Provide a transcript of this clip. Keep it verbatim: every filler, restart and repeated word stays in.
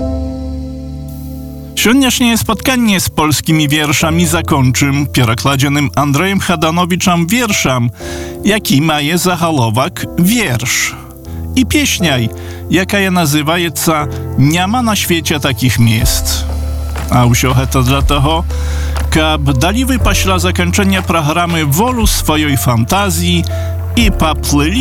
Сегодняшнее spotkanie z polskimi wierszami zakończym pierokladzonym Andrejem Hadanowiczem wierszem, jaki ma je zahalować wiersz. I pieśniaj, jaka je nazywajeca Nie ma na świecie takich miejsc. A usioche to dlatego, kab daliwy paśla zakończenia programy wolu swojej fantazji i paplyli